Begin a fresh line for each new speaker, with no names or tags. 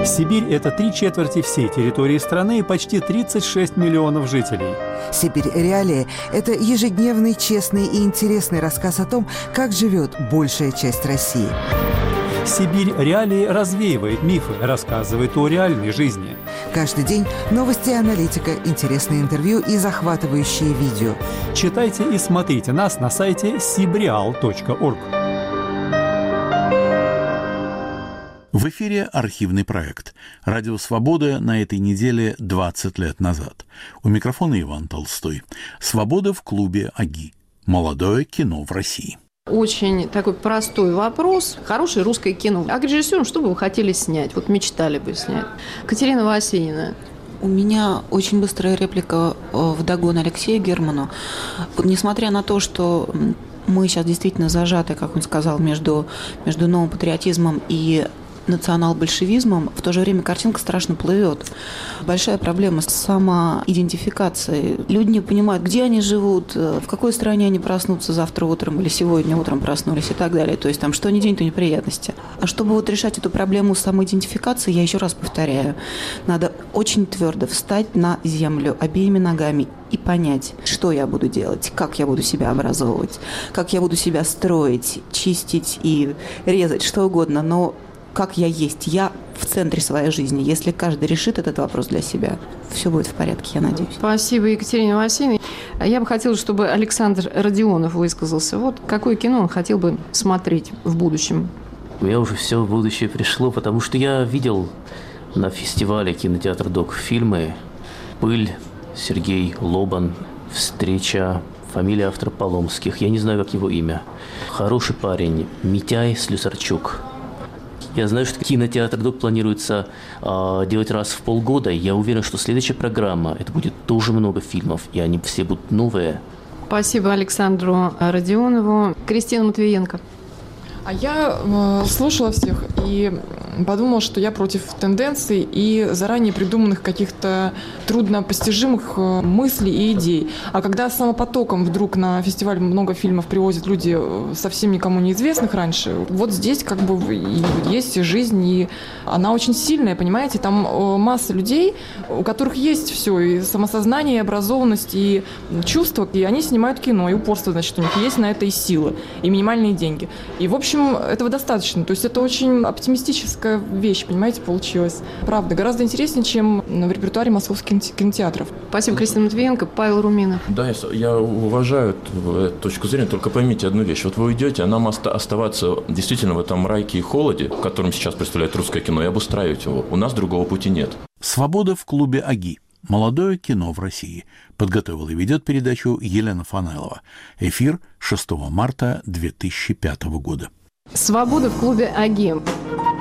Сибирь – это 3/4 всей территории страны и почти 36 миллионов жителей.
«Сибирь. Реалии» – это ежедневный, честный и интересный рассказ о том, как живет большая часть России.
«Сибирь. Реалии» развеивает мифы, рассказывает о реальной жизни.
Каждый день новости и аналитика, интересные интервью и захватывающие видео.
Читайте и смотрите нас на сайте sibreal.org.
В эфире архивный проект «Радио Свобода» на этой неделе 20 лет назад. У микрофона Иван Толстой. «Свобода в клубе АГИ. Молодое кино в России».
Очень такой простой вопрос. Хорошее русское кино. А к режиссеру что бы вы хотели снять? Вот мечтали бы снять. Катерина Васинина.
У меня очень быстрая реплика вдогон Алексею Герману. Несмотря на то, что мы сейчас действительно зажаты, как он сказал, между новым патриотизмом и национал-большевизмом, в то же время картинка страшно плывет. Большая проблема с самоидентификацией. Люди не понимают, где они живут, в какой стране они проснутся завтра утром или сегодня утром проснулись и так далее. То есть там что ни день, то неприятности. А чтобы вот решать эту проблему самоидентификации, я еще раз повторяю, надо очень твердо встать на землю обеими ногами и понять, что я буду делать, как я буду себя образовывать, как я буду себя строить, чистить и резать, что угодно, но как я есть, я в центре своей жизни. Если каждый решит этот вопрос для себя, все будет в порядке, я надеюсь.
Спасибо, Екатерине Васильевне. Я бы хотела, чтобы Александр Родионов высказался. Вот какое кино он хотел бы смотреть в будущем?
У меня уже все в будущее пришло, потому что я видел на фестивале «Кинотеатр Док» фильмы «Пыль», Сергей Лобан, «Встреча», фамилия автора Поломских, я не знаю, как его имя. «Хороший парень», Митяй Слюсарчук. Я знаю, что кинотеатр «Док» планируется делать раз в полгода. Я уверен, что следующая программа, это будет тоже много фильмов, и они все будут новые.
Спасибо Александру Родионову. Кристина Матвиенко.
А я слушала всех и подумала, что я против тенденций и заранее придуманных каких-то труднопостижимых мыслей и идей. А когда самопотоком вдруг на фестиваль много фильмов привозят люди совсем никому неизвестных раньше, вот здесь как бы есть жизнь, и она очень сильная, понимаете? Там масса людей, у которых есть все, и самосознание, и образованность, и чувства, и они снимают кино, и упорство, значит, у них есть на это и силы, и минимальные деньги. И, в общем, этого достаточно. То есть это очень оптимистическая вещь, понимаете, получилась. Правда, гораздо интереснее, чем в репертуаре московских кинотеатров.
Спасибо, Кристина Матвиенко. Павел Руминов.
Да, я уважаю эту точку зрения, только поймите одну вещь. Вот вы уйдете, а нам оставаться действительно в этом мраке и холоде, в котором сейчас представляет русское кино, и обустраивать его. У нас другого пути нет.
«Свобода в клубе АГИ. Молодое кино в России». Подготовила и ведет передачу Елена Фанайлова. Эфир 6 марта 2005 года.
«Свобода в клубе АГИ».